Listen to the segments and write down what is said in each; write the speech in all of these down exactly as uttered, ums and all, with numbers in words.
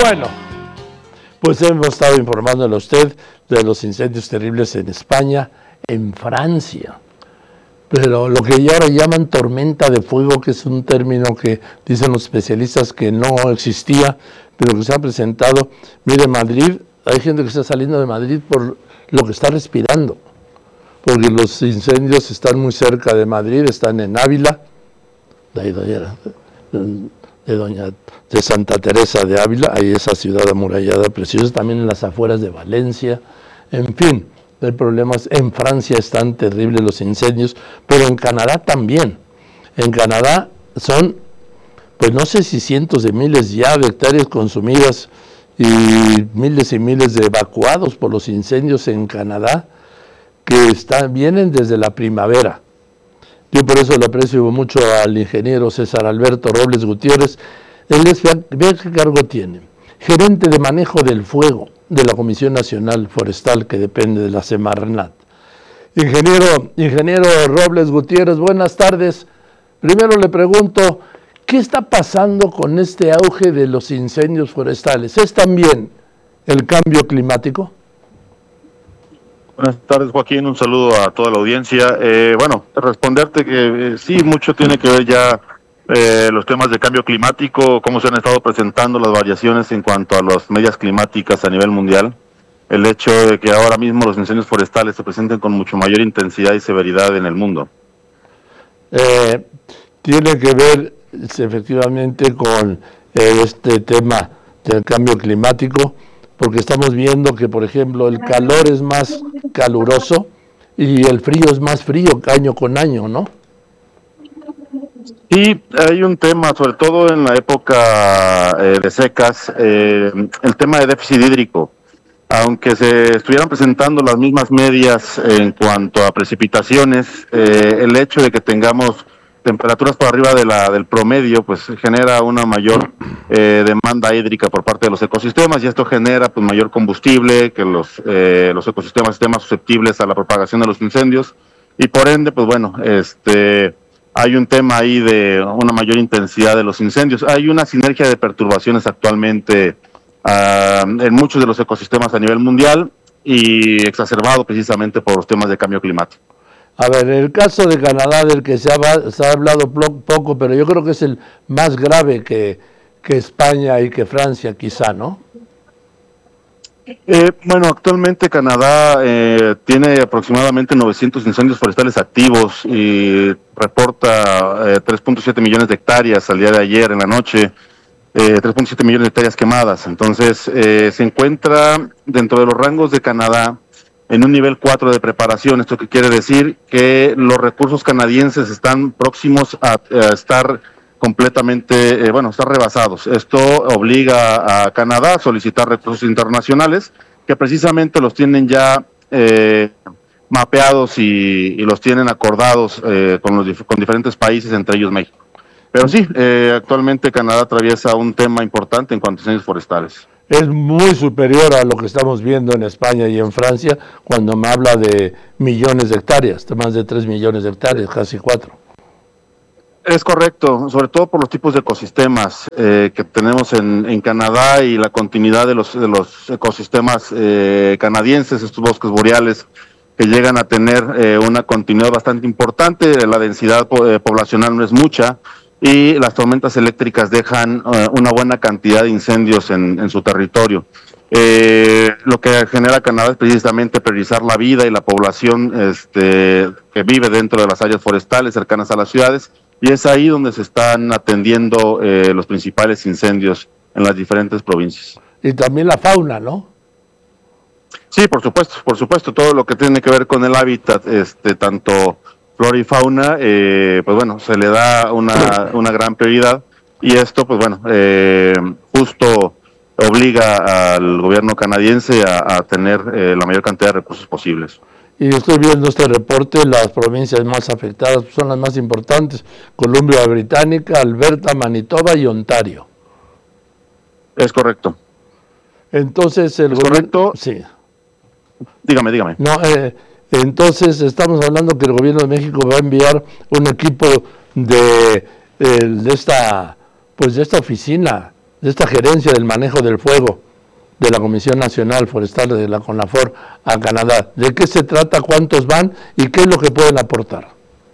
Bueno, pues hemos estado informándole a usted de los incendios terribles en España, en Francia. Pero lo que ahora llaman tormenta de fuego, que es un término que dicen los especialistas que no existía, pero que se ha presentado. Mire, Madrid, hay gente que está saliendo de Madrid por lo que está respirando, porque los incendios están muy cerca de Madrid, están en Ávila, de ahí de, de, Doña, de Santa Teresa de Ávila, ahí esa ciudad amurallada preciosa, también en las afueras de Valencia, en fin. El problema es, en Francia están terribles los incendios, pero en Canadá también. En Canadá son, pues no sé si cientos de miles ya de hectáreas consumidas y miles y miles de evacuados por los incendios en Canadá, que están, vienen desde la primavera. Yo por eso le aprecio mucho al ingeniero César Alberto Robles Gutiérrez. Él es, vea qué cargo tiene, gerente de manejo del fuego de la Comisión Nacional Forestal, que depende de la Semarnat. Ingeniero, ingeniero Robles Gutiérrez, buenas tardes. Primero le pregunto, ¿qué está pasando con este auge de los incendios forestales? ¿Es también el cambio climático? Buenas tardes, Joaquín, un saludo a toda la audiencia. Eh, bueno, responderte que eh, sí, mucho tiene que ver ya Eh, los temas de cambio climático, cómo se han estado presentando las variaciones en cuanto a las medias climáticas a nivel mundial, el hecho de que ahora mismo los incendios forestales se presenten con mucho mayor intensidad y severidad en el mundo. Eh, tiene que ver efectivamente con eh, este tema del cambio climático, porque estamos viendo que, por ejemplo, el calor es más caluroso y el frío es más frío año con año, ¿no? Sí, hay un tema, sobre todo en la época eh, de secas, eh, el tema de déficit hídrico. Aunque se estuvieran presentando las mismas medias en cuanto a precipitaciones, eh, el hecho de que tengamos temperaturas por arriba de la del promedio, pues genera una mayor eh, demanda hídrica por parte de los ecosistemas, y esto genera pues mayor combustible, que los eh, los ecosistemas estén más susceptibles a la propagación de los incendios, y por ende, pues bueno, este hay un tema ahí de una mayor intensidad de los incendios. Hay una sinergia de perturbaciones actualmente uh, en muchos de los ecosistemas a nivel mundial, y exacerbado precisamente por los temas de cambio climático. A ver, el caso de Canadá, del que se ha, se ha hablado poco, pero yo creo que es el más grave que, que España y que Francia quizá, ¿no? Eh, bueno, actualmente Canadá eh, tiene aproximadamente novecientos incendios forestales activos y reporta eh, tres punto siete millones de hectáreas al día de ayer en la noche, eh, tres punto siete millones de hectáreas quemadas. Entonces, eh, se encuentra dentro de los rangos de Canadá en un nivel cuatro de preparación. Esto que quiere decir que los recursos canadienses están próximos a, a estar completamente, eh, bueno, están rebasados. Esto obliga a Canadá a solicitar recursos internacionales, que precisamente los tienen ya eh, mapeados y, y los tienen acordados eh, con, los, con diferentes países, entre ellos México. Pero sí, eh, actualmente Canadá atraviesa un tema importante en cuanto a incendios forestales. Es muy superior a lo que estamos viendo en España y en Francia, cuando me habla de millones de hectáreas, de más de tres millones de hectáreas, casi cuatro. Es correcto, sobre todo por los tipos de ecosistemas eh, que tenemos en, en Canadá y la continuidad de los, de los ecosistemas eh, canadienses, estos bosques boreales que llegan a tener eh, una continuidad bastante importante. La densidad eh, poblacional no es mucha y las tormentas eléctricas dejan eh, una buena cantidad de incendios en, en su territorio. Eh, lo que genera Canadá es precisamente priorizar la vida y la población este, que vive dentro de las áreas forestales cercanas a las ciudades, y es ahí donde se están atendiendo eh, los principales incendios en las diferentes provincias. Y también la fauna, ¿no? Sí, por supuesto, por supuesto, todo lo que tiene que ver con el hábitat, este, tanto flora y fauna, eh, pues bueno, se le da una, una gran prioridad, y esto, pues bueno, eh, justo obliga al gobierno canadiense a, a tener eh, la mayor cantidad de recursos posibles. Y estoy viendo este reporte, las provincias más afectadas son las más importantes: Columbia Británica, Alberta, Manitoba y Ontario. Es correcto. Entonces, el ¿Es gobierno... correcto? Sí. Dígame, dígame. No, eh, entonces estamos hablando que el gobierno de México va a enviar un equipo de, de, de esta, pues de esta oficina de esta gerencia del manejo del fuego de la Comisión Nacional Forestal de la CONAFOR a Canadá. ¿De qué se trata? ¿Cuántos van? ¿Y qué es lo que pueden aportar?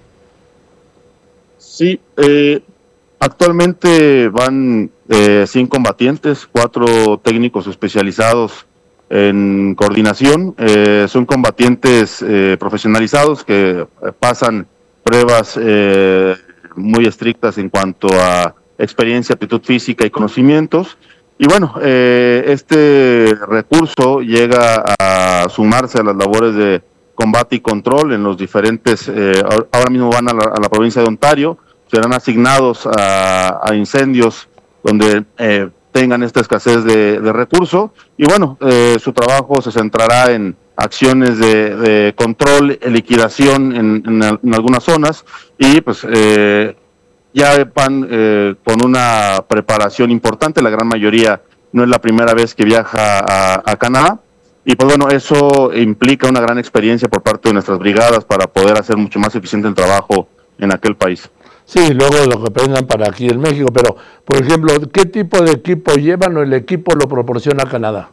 Sí, eh, actualmente van eh, cien combatientes, cuatro técnicos especializados en coordinación. Eh, son combatientes eh, profesionalizados que pasan pruebas eh, muy estrictas en cuanto a experiencia, aptitud física y conocimientos. Y bueno, eh, este recurso llega a sumarse a las labores de combate y control en los diferentes, eh, ahora mismo van a la, a la provincia de Ontario, serán asignados a, a incendios donde eh, tengan esta escasez de, de recursos, y bueno, eh, su trabajo se centrará en acciones de, de control, liquidación en, en, en algunas zonas, y pues eh, ya van eh, con una preparación importante. La gran mayoría no es la primera vez que viaja a, a Canadá, y pues bueno, eso implica una gran experiencia por parte de nuestras brigadas para poder hacer mucho más eficiente el trabajo en aquel país. Sí, luego lo que aprendan para aquí en México, pero por ejemplo, ¿qué tipo de equipo llevan o el equipo lo proporciona Canadá?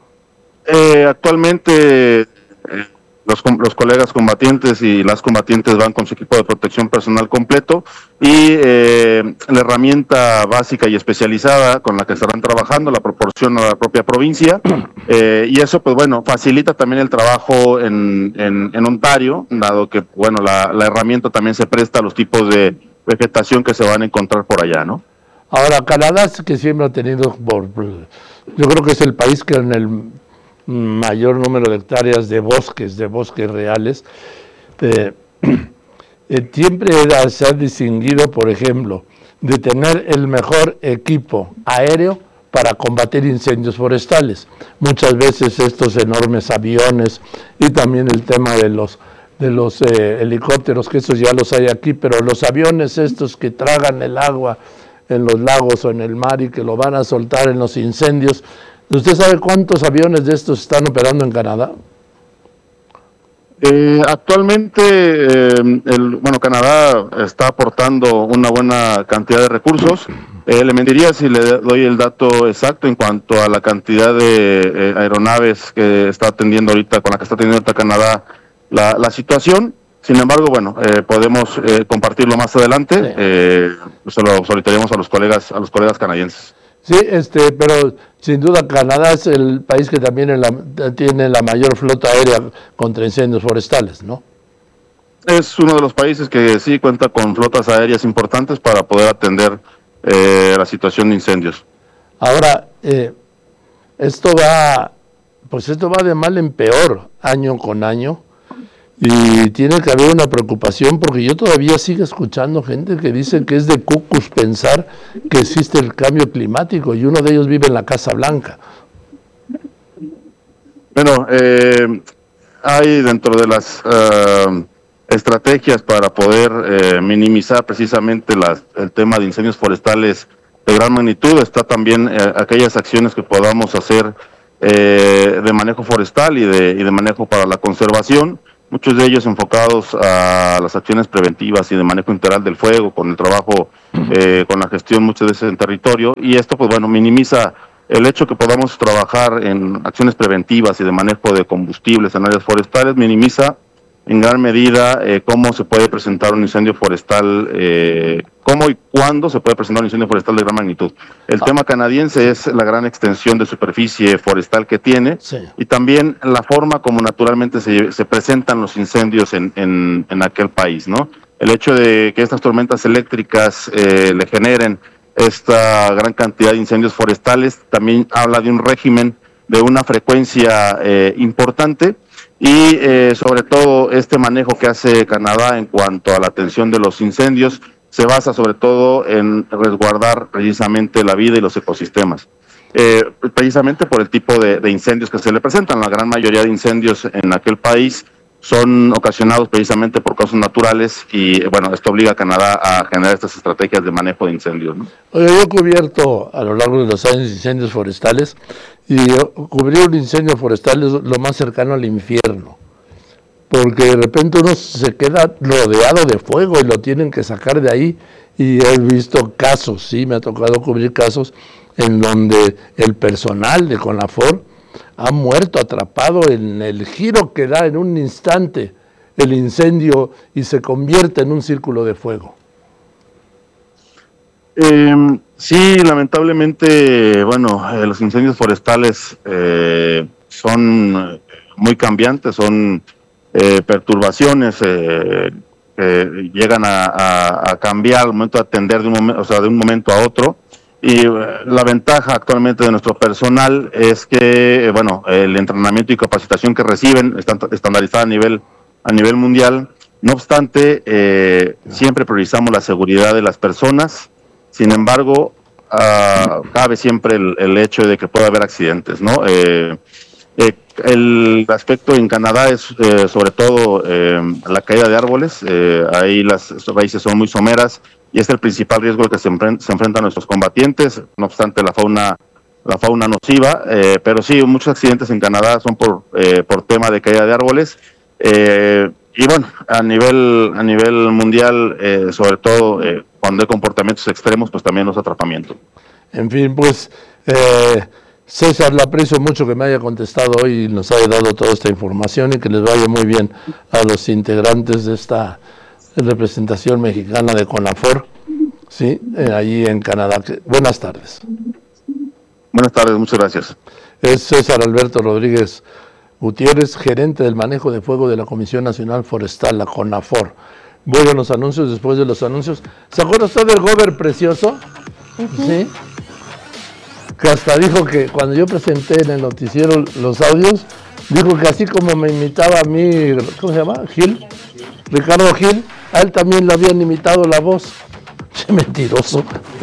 Eh, actualmente eh, los, los colegas combatientes y las combatientes van con su equipo de protección personal completo, y eh, la herramienta básica y especializada con la que estarán trabajando la proporciona la propia provincia, eh, y eso pues bueno, facilita también el trabajo en, en, en Ontario, dado que bueno, la, la herramienta también se presta a los tipos de vegetación que se van a encontrar por allá, ¿no? Ahora, Canadá es que siempre ha tenido, por, yo creo que es el país que en el mayor número de hectáreas de bosques, de bosques reales, eh, eh, siempre era, se ha distinguido, por ejemplo, de tener el mejor equipo aéreo para combatir incendios forestales. Muchas veces estos enormes aviones y también el tema de los de los eh, helicópteros, que esos ya los hay aquí, pero los aviones estos que tragan el agua en los lagos o en el mar y que lo van a soltar en los incendios, ¿usted sabe cuántos aviones de estos están operando en Canadá? Eh, actualmente, eh, el, bueno, Canadá está aportando una buena cantidad de recursos. Eh, le mentiría si le doy el dato exacto en cuanto a la cantidad de eh, aeronaves que está atendiendo ahorita, con la que está atendiendo ahorita Canadá la, la situación. Sin embargo, bueno, eh, podemos eh, compartirlo más adelante. Sí. Eh, se lo solicitaríamos a los colegas, a los colegas canadienses. Sí, este, pero sin duda Canadá es el país que también en la, tiene la mayor flota aérea contra incendios forestales, ¿no? Es uno de los países que sí cuenta con flotas aéreas importantes para poder atender eh, la situación de incendios. Ahora, eh, esto va, pues esto va de mal en peor año con año. Y tiene que haber una preocupación, porque yo todavía sigo escuchando gente que dice que es de cucus pensar que existe el cambio climático, y uno de ellos vive en la Casa Blanca. Bueno, eh, hay dentro de las uh, estrategias para poder eh, minimizar precisamente las, el tema de incendios forestales de gran magnitud, está también eh, aquellas acciones que podamos hacer eh, de manejo forestal y de, y de manejo para la conservación. Muchos de ellos enfocados a las acciones preventivas y de manejo integral del fuego, con el trabajo, eh, con la gestión muchas veces en territorio, y esto pues bueno, minimiza el hecho que podamos trabajar en acciones preventivas y de manejo de combustibles en áreas forestales, minimiza en gran medida eh, cómo se puede presentar un incendio forestal, eh, cómo y cuándo se puede presentar un incendio forestal de gran magnitud. El ah. tema canadiense es la gran extensión de superficie forestal que tiene, sí. Y también la forma como naturalmente se, se presentan los incendios en, en, en aquel país, ¿no? El hecho de que estas tormentas eléctricas eh, le generen esta gran cantidad de incendios forestales también habla de un régimen de una frecuencia eh, importante. Y eh, sobre todo este manejo que hace Canadá en cuanto a la atención de los incendios se basa sobre todo en resguardar precisamente la vida y los ecosistemas, eh, precisamente por el tipo de, de incendios que se le presentan. La gran mayoría de incendios en aquel país son ocasionados precisamente por causas naturales, y bueno, esto obliga a Canadá a generar estas estrategias de manejo de incendios, ¿no? Oye, yo he cubierto a lo largo de los años incendios forestales, y cubrir un incendio forestal es lo más cercano al infierno, porque de repente uno se queda rodeado de fuego y lo tienen que sacar de ahí, y he visto casos, sí, me ha tocado cubrir casos en donde el personal de CONAFOR ha muerto atrapado en el giro que da en un instante el incendio y se convierte en un círculo de fuego. Eh, sí, lamentablemente, bueno, eh, los incendios forestales eh, son muy cambiantes, son eh, perturbaciones eh, que llegan a, a, a cambiar al momento de atender de un momento, o sea, de un momento a otro. Y eh, la ventaja actualmente de nuestro personal es que, eh, bueno, el entrenamiento y capacitación que reciben está estandarizada a nivel a nivel mundial. No obstante, eh, siempre priorizamos la seguridad de las personas. Sin embargo, uh, cabe siempre el, el hecho de que pueda haber accidentes, ¿no? Eh, eh, el aspecto en Canadá es eh, sobre todo eh, la caída de árboles. Eh, ahí las raíces son muy someras y es el principal riesgo al que se, enfrent se enfrentan nuestros combatientes. No obstante, la fauna la fauna nociva, eh, pero sí, muchos accidentes en Canadá son por eh, por tema de caída de árboles. Eh, y bueno, a nivel a nivel mundial, eh, sobre todo eh, cuando hay comportamientos extremos, pues también los atrapamientos. En fin, pues eh, César, le aprecio mucho que me haya contestado hoy y nos haya dado toda esta información y que les vaya muy bien a los integrantes de esta representación mexicana de CONAFOR, sí, eh, allí en Canadá. Buenas tardes. Buenas tardes, muchas gracias. Es César Alberto Rodríguez Gutiérrez, gerente del manejo de fuego de la Comisión Nacional Forestal, la CONAFOR. Voy a los anuncios, después de los anuncios. ¿Se acuerda usted del Gober precioso? Uh-huh. Sí. Que hasta dijo que cuando yo presenté en el noticiero los audios, dijo que así como me imitaba a mí, ¿cómo se llama? Gil, Ricardo Gil, a él también le habían imitado la voz. Qué mentiroso.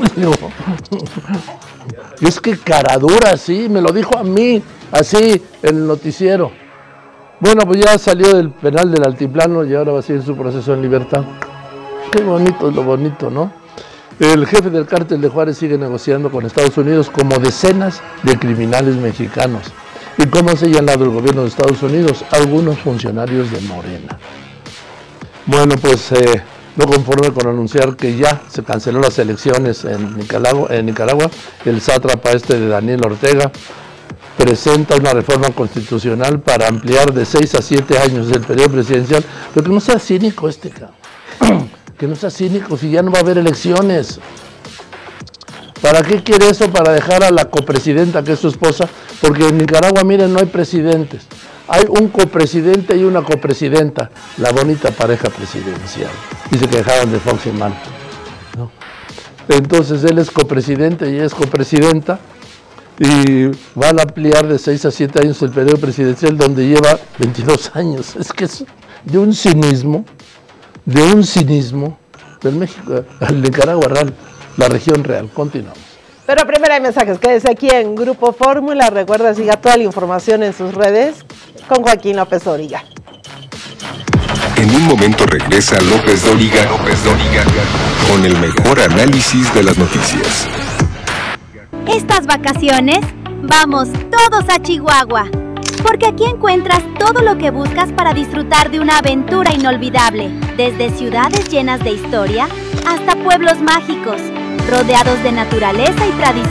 Es que caradura, sí, me lo dijo a mí, así, en el noticiero. Bueno, pues ya salió del penal del Altiplano y ahora va a seguir su proceso en libertad. Qué bonito es lo bonito, ¿no? El jefe del cártel de Juárez sigue negociando con Estados Unidos como decenas de criminales mexicanos. ¿Y cómo ha señalado el gobierno de Estados Unidos? Algunos funcionarios de Morena. Bueno, pues eh, no conforme con anunciar que ya se canceló las elecciones en Nicaragua, en Nicaragua, el sátrapa este de Daniel Ortega presenta una reforma constitucional para ampliar de seis a siete años el periodo presidencial, pero que no sea cínico este, cabrón. Que no sea cínico si ya no va a haber elecciones. ¿Para qué quiere eso? Para dejar a la copresidenta, que es su esposa, porque en Nicaragua, miren, no hay presidentes. Hay un copresidente y una copresidenta, la bonita pareja presidencial. Dice que dejaron de Fox y Manto, ¿no? Entonces él es copresidente y ella es copresidenta, y van a ampliar de seis a siete años el periodo presidencial, donde lleva veintidós años. Es que es de un cinismo, de un cinismo del México, el Nicaragua real, la región real. Continuamos. Pero primero hay mensajes. Quédese aquí en Grupo Fórmula. Recuerda, siga toda la información en sus redes con Joaquín López Dóriga. En un momento regresa López Dóriga, López Dóriga con el mejor análisis de las noticias. Estas vacaciones, vamos todos a Chihuahua, porque aquí encuentras todo lo que buscas para disfrutar de una aventura inolvidable, desde ciudades llenas de historia hasta pueblos mágicos, rodeados de naturaleza y tradición.